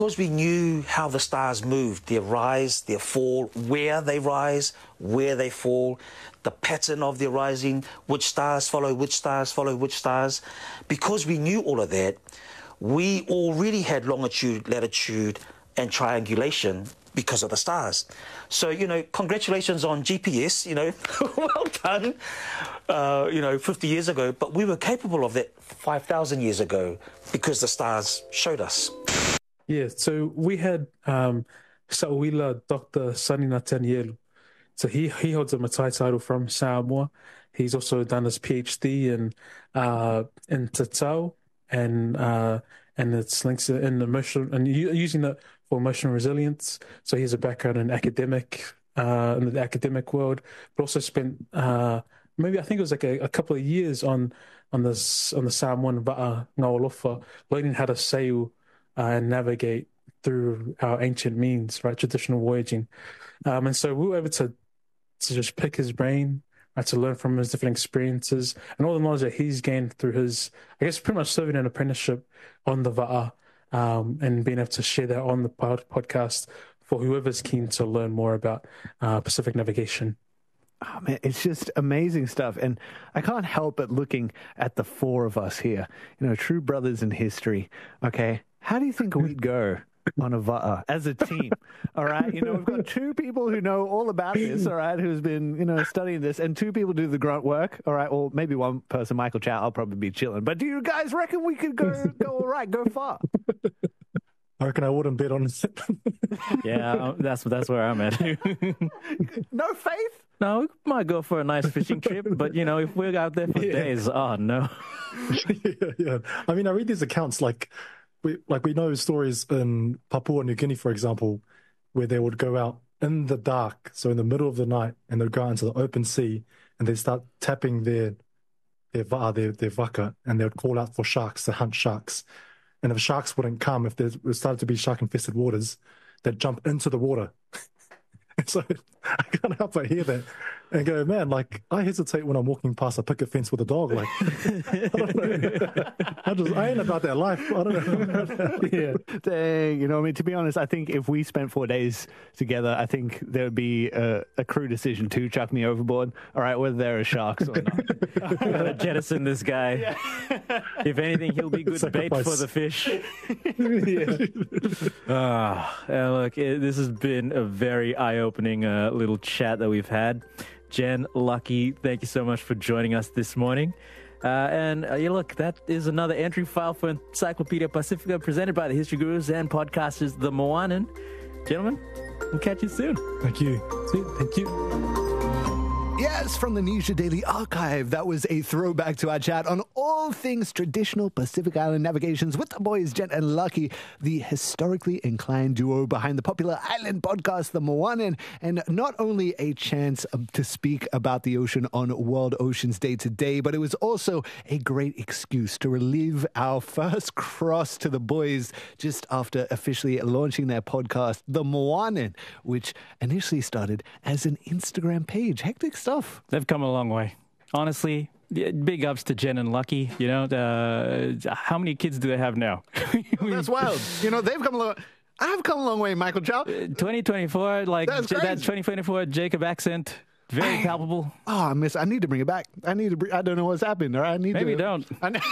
Because we knew how the stars moved, their rise, their fall, where they rise, where they fall, the pattern of their rising, which stars follow which stars follow which stars. Because we knew all of that, we already had longitude, latitude, and triangulation because of the stars. So, congratulations on GPS, well done, 50 years ago. But we were capable of that 5,000 years ago because the stars showed us. Yeah, so we had Sa'uila Dr. Sani Nathanielu. So he holds a Matai title from Samoa. He's also done his PhD in Tatau and its links in emotional and using it for emotional resilience. So he has a background in in the academic world, but also spent maybe I think it was like a couple of years on the Samoan Va'a Ngawalofa, learning how to sail and navigate through our ancient means, right? Traditional voyaging. And so we were able to just pick his brain, right, to learn from his different experiences and all the knowledge that he's gained through his, I guess, pretty much serving an apprenticeship on the Va'a, and being able to share that on the podcast for whoever's keen to learn more about Pacific navigation. Oh, man, it's just amazing stuff. And I can't help but looking at the four of us here, true brothers in history. Okay. How do you think we'd go on a Va'a as a team? All right. We've got two people who know all about this, all right, who's been, studying this, and two people do the grunt work. All right. Or maybe one person, Michael Chow, I'll probably be chilling. But do you guys reckon we could go all right, go far? I reckon I wouldn't bet on it. Yeah, that's where I'm at. No faith? No, we might go for a nice fishing trip, but, if we're out there for days, oh, no. Yeah. I mean, I read these accounts we know stories in Papua New Guinea, for example, where they would go out in the dark, so in the middle of the night, and they'd go out into the open sea, and they'd start tapping their vaka, and they would call out for sharks to hunt sharks. And if sharks wouldn't come, if there started to be shark-infested waters, they'd jump into the water. So I can't help but hear that and go, man, I hesitate when I'm walking past a picket fence with a dog. I don't know. I ain't about that life. I don't know. Yeah. Dang, to be honest, I think if we spent 4 days together, I think there would be a crew decision to chuck me overboard. All right, whether there are sharks or not. We gotta jettison this guy. Yeah. If anything, he'll be good bait for the fish. Look, this has been a very eye-opening little chat that we've had. Jen, Lucky, thank you so much for joining us this morning. Look, that is another entry file for Encyclopedia Pacifica presented by the History Gurus and podcasters, the Moanin. Gentlemen, we'll catch you soon. Thank you. Thank you. Yes, from the Nisha Daily Archive, that was a throwback to our chat on all things traditional Pacific Island navigations with the boys Jen and Lucky, the historically inclined duo behind the popular island podcast, The Moanin, and not only a chance to speak about the ocean on World Oceans Day today, but it was also a great excuse to relive our first cross to the boys just after officially launching their podcast, The Moanin, which initially started as an Instagram page. Hectic stuff. They've come a long way. Honestly, big ups to Jen and Lucky. How many kids do they have now? That's wild. They've come a long. I've come a long way, Michael Chow. 2024, that 2024 Jacob accent, very palpable. Oh, I need to bring it back. I don't know what's happened. Or Maybe don't.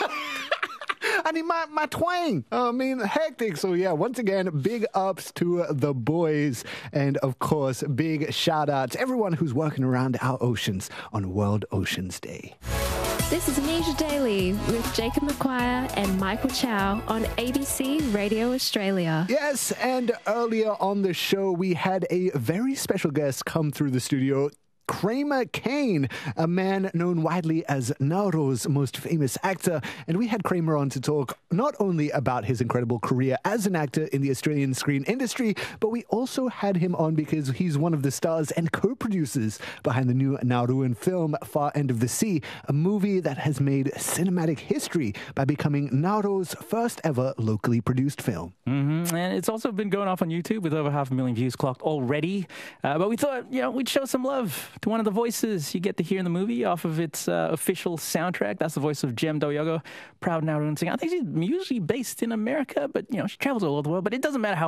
I need my twang. Hectic. So, yeah, once again, big ups to the boys. And, of course, big shout-out to everyone who's working around our oceans on World Oceans Day. This is Nisha Daily with Jacob McQuire and Michael Chow on ABC Radio Australia. Yes, and earlier on the show, we had a very special guest come through the studio, Kramer Kane, a man known widely as Nauru's most famous actor. And we had Kramer on to talk not only about his incredible career as an actor in the Australian screen industry, but we also had him on because he's one of the stars and co-producers behind the new Nauruan film, Far End of the Sea, a movie that has made cinematic history by becoming Nauru's first ever locally produced film. Mm-hmm. And it's also been going off on YouTube with over 500,000 views clocked already. But we thought, we'd show some love to one of the voices you get to hear in the movie off of its official soundtrack. That's the voice of Jem Doyogo, proud Nauruan singer. I think she's usually based in America, but, she travels all over the world. But it doesn't matter how